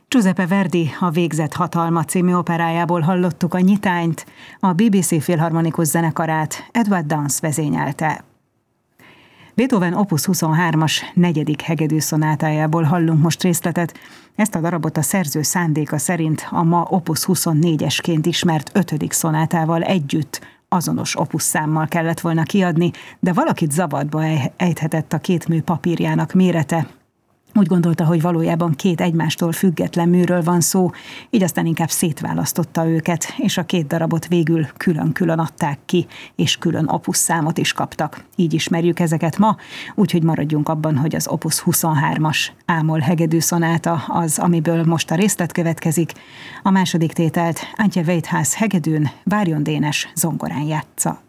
Giuseppe Verdi A végzett hatalma című operájából hallottuk a nyitányt, a BBC Filharmonikus Zenekarát Edward Dance vezényelte. Beethoven Opus 23-as 4. hegedűszonátájából hallunk most részletet. Ezt a darabot a szerző szándéka szerint a ma Opus 24-esként ismert 5. szonátával együtt azonos opuszszámmal kellett volna kiadni, de valakit zavarba ejthetett a két mű papírjának mérete. Úgy gondolta, hogy valójában két egymástól független műről van szó, így aztán inkább szétválasztotta őket, és a két darabot végül külön-külön adták ki, és külön opuszszámot is kaptak. Így ismerjük ezeket ma, úgyhogy maradjunk abban, hogy az Opus 23-as ámol hegedűszonáta az, amiből most a részlet következik. A második tételt Antje Weithaus hegedűn, Várjon Dénes zongorán játsza.